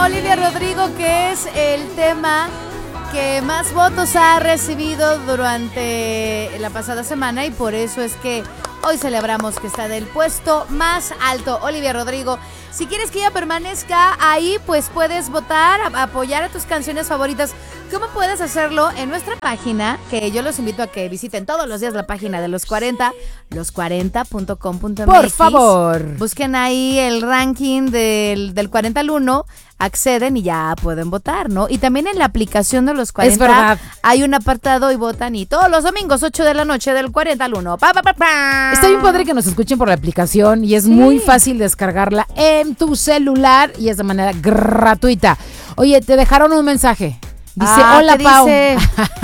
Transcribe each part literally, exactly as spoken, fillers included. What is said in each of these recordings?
Olivia Rodrigo, que es el tema que más votos ha recibido durante la pasada semana y por eso es que hoy celebramos que está del puesto más alto. Olivia Rodrigo, si quieres que ella permanezca ahí, pues puedes votar, a- apoyar a tus canciones favoritas. ¿Cómo puedes hacerlo? En nuestra página, que yo los invito a que visiten todos los días la página de Los cuarenta, los cuarenta punto com punto m x. Por favor. Busquen ahí el ranking del, del cuarenta al uno, acceden y ya pueden votar, ¿no? Y también en la aplicación de Los cuarenta Es verdad. hay un apartado y votan y todos los domingos ocho de la noche del cuarenta al uno. Pa, pa, pa, pa. Está bien padre que nos escuchen por la aplicación y es Sí. muy fácil descargarla en tu celular y es de manera gratuita. Oye, te dejaron un mensaje. Dice, Ah, hola ¿qué Pau. dice?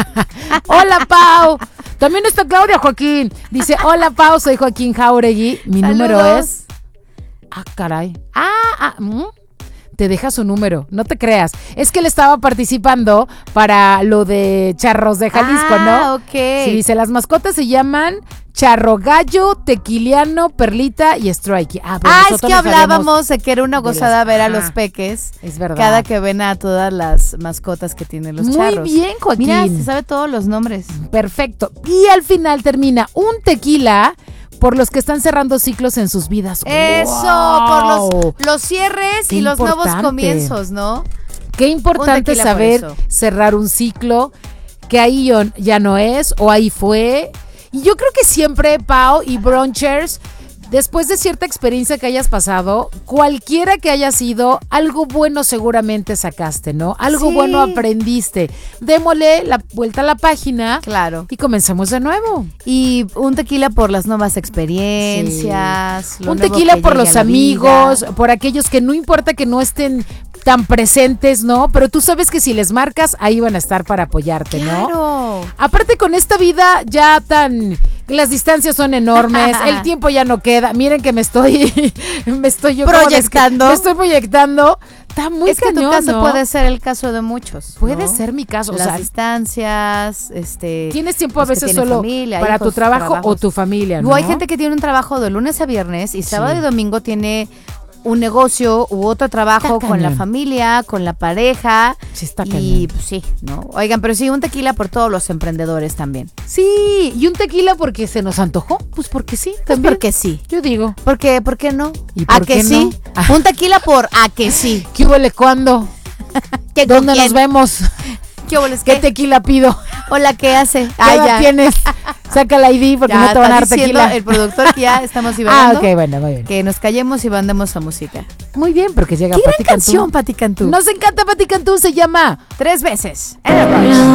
Hola Pau. También está Claudia Joaquín. Dice, hola Pau, soy Joaquín Jauregui. Mi Saludos. número es... Ah, caray. Ah, ah, ¿mm? Te deja su número, no te creas. Es que él estaba participando para lo de Charros de Jalisco, Ah, ¿no? ok. Sí, dice, las mascotas se llaman Charro Gallo, Tequiliano, Perlita y Strikey. Ah, pero Ah, es nosotros que no sabíamos hablábamos de que era una de gozada las- ver a Ajá. los peques. Es verdad. Cada que ven a todas las mascotas que tienen los Muy charros. bien, Joaquín. Mira, se sabe todos los nombres. Perfecto. Y al final termina un tequila por los que están cerrando ciclos en sus vidas. Eso, ¡Wow! por los, los cierres Qué y los nuevos importante. comienzos, ¿no? Qué importante tequila por saber eso. cerrar un ciclo que ahí yo- ya no es o ahí fue. Y yo creo que siempre, Pau y Brunchers, después de cierta experiencia que hayas pasado, cualquiera que haya sido, algo bueno seguramente sacaste, ¿no? Algo Sí. bueno aprendiste. Démosle la vuelta a la página Claro. y comencemos de nuevo. Y un tequila por las nuevas experiencias. lo Un nuevo tequila que por llegue los a la amigos, vida. por aquellos que no importa que no estén tan presentes, ¿no? Pero tú sabes que si les marcas, ahí van a estar para apoyarte, ¿no? Claro. Aparte con esta vida ya tan... Las distancias son enormes, el tiempo ya no queda. Miren que me estoy... me estoy yo como Proyectando. desca- Me estoy proyectando. Está muy es que tu cañón, caso ¿no? puede ser el caso de muchos. Puede ¿no? ser mi caso. O Las sea, distancias, este. tienes tiempo a los que veces tienen solo familia, para hijos, tu trabajo trabajos. o tu familia, ¿no? O hay gente que tiene un trabajo de lunes a viernes y sábado Sí. y domingo tiene un negocio u otro trabajo Está con la cañón. familia, con la pareja. Sí, está y cañón. pues sí, ¿no? Oigan, pero sí, un tequila por todos los emprendedores también. Sí, y un tequila porque se nos antojó. Pues porque sí, Pues también. porque sí. Yo digo. ¿Por qué? ¿Por qué no? ¿Y ¿A por que qué sí? no? Un tequila por a que sí. ¿Qué huele cuándo? ¿Qué, con ¿Dónde quién? nos vemos? ¿Qué hueles ¿Qué qué? tequila pido? Hola, ¿qué hace? ¿Qué Ah, edad ya. tienes? Saca la I D porque Ya no te van a dar está diciendo tequila. el productor que ya estamos Ah, divagando. ok, bueno, muy bien. Que nos callemos y mandemos a música. Muy bien, porque llega ¿Qué gran Pati Cantú. canción, Pati Cantú? Nos encanta Pati Cantú, se llama Tres veces. En el brunch.